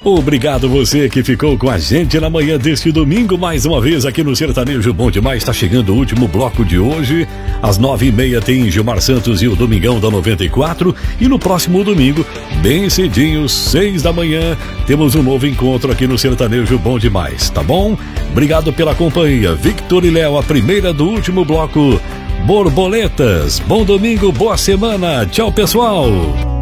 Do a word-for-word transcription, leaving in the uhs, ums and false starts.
Obrigado você que ficou com a gente na manhã deste domingo, mais uma vez aqui no Sertanejo Bom Demais. Está chegando o último bloco de hoje. Às nove e meia tem Gilmar Santos e o Domingão da noventa e quatro. E no próximo domingo, bem cedinho, seis da manhã, temos um novo encontro aqui no Sertanejo Bom Demais, tá bom? Obrigado pela companhia. Victor e Léo, a primeira do último bloco. Borboletas. Bom domingo, boa semana. Tchau, pessoal.